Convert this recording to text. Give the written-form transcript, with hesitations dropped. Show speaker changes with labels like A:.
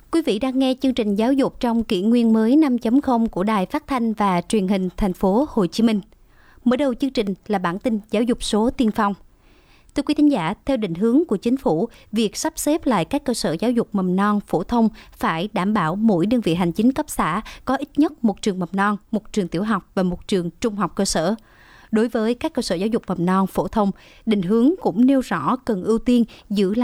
A: Quý vị đang nghe chương trình giáo dục trong kỷ nguyên mới 5.0 của Đài Phát thanh và Truyền hình Thành phố Hồ Chí Minh. Mở đầu chương trình là bản tin giáo dục số tiên phong. Thưa quý thính giả, theo định hướng của Chính phủ, việc sắp xếp lại các cơ sở giáo dục mầm non, phổ thông phải đảm bảo mỗi đơn vị hành chính cấp xã có ít nhất một trường mầm non, một trường tiểu học và một trường trung học cơ sở. Đối với các cơ sở giáo dục mầm non, phổ thông, định hướng cũng nêu rõ cần ưu tiên giữ lại